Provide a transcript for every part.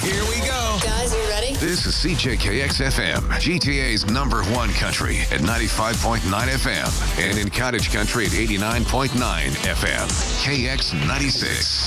Here we go. Guys, you ready? This is CJKX FM, GTA's #1 country at 95.9 FM and in Cottage Country at 89.9 FM. KX96.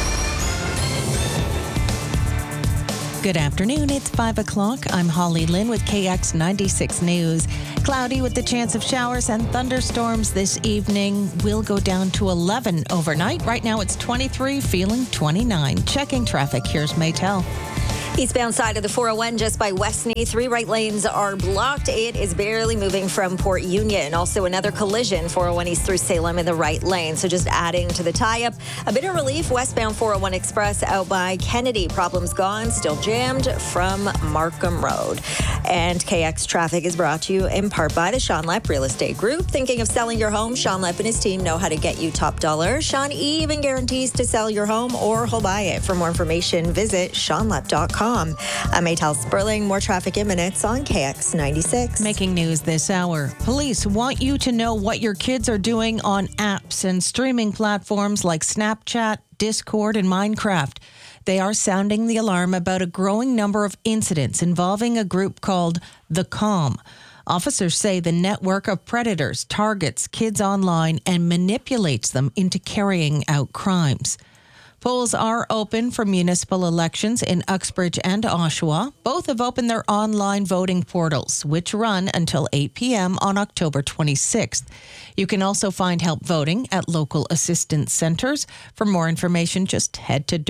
Good afternoon. It's 5 o'clock. I'm Holly Lynn with KX96 News. Cloudy with the chance of showers and thunderstorms this evening. Will go down to 11 overnight. Right now it's 23, feeling 29. Checking traffic. Here's Maytel. Eastbound side of the 401 just by Westney. 3 right lanes are blocked. It is barely moving from Port Union. Also another collision, 401 East through Salem in the right lane. So just adding to the tie-up. A bit of relief westbound 401 Express out by Kennedy. Problems gone, still jammed from Markham Road. And KX Traffic is brought to you in part by the Sean Lepp Real Estate Group. Thinking of selling your home? Sean Lepp and his team know how to get you top dollar. Sean even guarantees to sell your home or he'll buy it. For more information, visit SeanLepp.com. I'm Maytel Sperling. More traffic in minutes on KX96. Making news this hour. Police want you to know what your kids are doing on apps and streaming platforms like Snapchat, Discord, and Minecraft. They are sounding the alarm about a growing number of incidents involving a group called The Calm. Officers say the network of predators targets kids online and manipulates them into carrying out crimes. Polls are open for municipal elections in Uxbridge and Oshawa. Both have opened their online voting portals, which run until 8 p.m. on October 26th. You can also find help voting at local assistance centres. For more information, just head to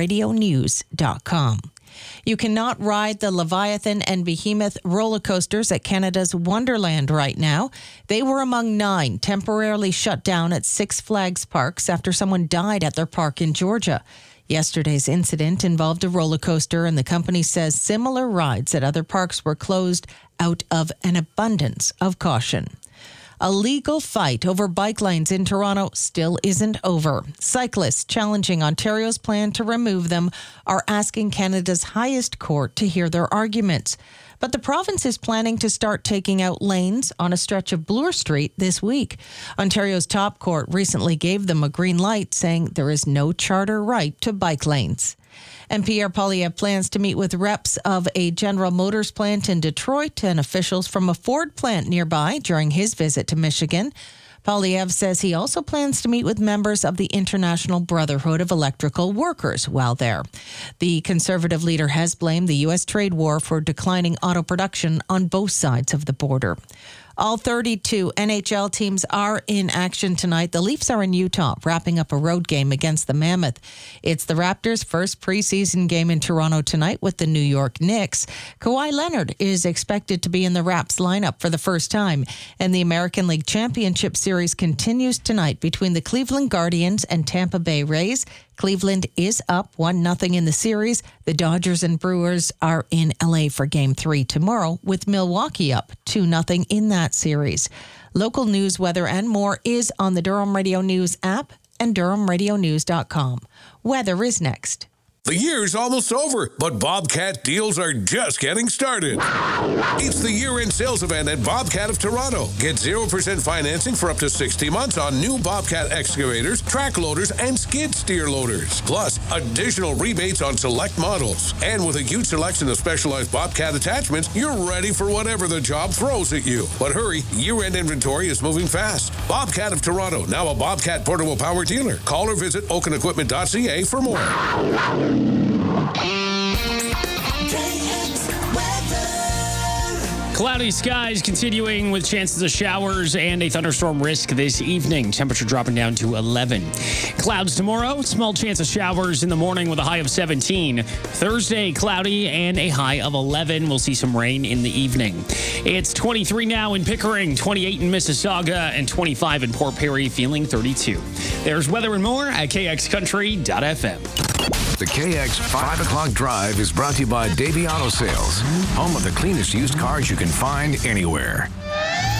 DurhamRadioNews.com. You cannot ride the Leviathan and Behemoth roller coasters at Canada's Wonderland right now. They were among 9 temporarily shut down at Six Flags parks after someone died at their park in Georgia. Yesterday's incident involved a roller coaster, and the company says similar rides at other parks were closed out of an abundance of caution. A legal fight over bike lanes in Toronto still isn't over. Cyclists challenging Ontario's plan to remove them are asking Canada's highest court to hear their arguments. But the province is planning to start taking out lanes on a stretch of Bloor Street this week. Ontario's top court recently gave them a green light, saying there is no charter right to bike lanes. And Pierre Poilievre plans to meet with reps of a General Motors plant in Detroit and officials from a Ford plant nearby during his visit to Michigan. Poilievre says he also plans to meet with members of the International Brotherhood of Electrical Workers while there. The Conservative leader has blamed the U.S. trade war for declining auto production on both sides of the border. All 32 NHL teams are in action tonight. The Leafs are in Utah, wrapping up a road game against the Mammoth. It's the Raptors' first preseason game in Toronto tonight with the New York Knicks. Kawhi Leonard is expected to be in the Raps lineup for the first time. And the American League Championship Series continues tonight between the Cleveland Guardians and Tampa Bay Rays. Cleveland is up 1-0 in the series. The Dodgers and Brewers are in LA for Game 3 tomorrow, with Milwaukee up 2-0 in that series. Local news, weather, and more is on the Durham Radio News app and DurhamRadioNews.com. Weather is next. The year's almost over, but Bobcat deals are just getting started. It's the year-end sales event at Bobcat of Toronto. Get 0% financing for up to 60 months on new Bobcat excavators, track loaders, and skid steer loaders. Plus, additional rebates on select models. And with a huge selection of specialized Bobcat attachments, you're ready for whatever the job throws at you. But hurry, year-end inventory is moving fast. Bobcat of Toronto, now a Bobcat portable power dealer. Call or visit oakenequipment.ca for more. Cloudy skies continuing with chances of showers and a thunderstorm risk this evening. Temperature dropping down to 11. Clouds tomorrow. Small chance of showers in the morning with a high of 17. Thursday, cloudy and a high of 11. We'll see some rain in the evening. It's 23 now in Pickering, 28 in Mississauga, and 25 in Port Perry, feeling 32. There's weather and more at kxcountry.fm. The KX 5 o'clock drive is brought to you by Davey Auto Sales, home of the cleanest used cars you can find anywhere.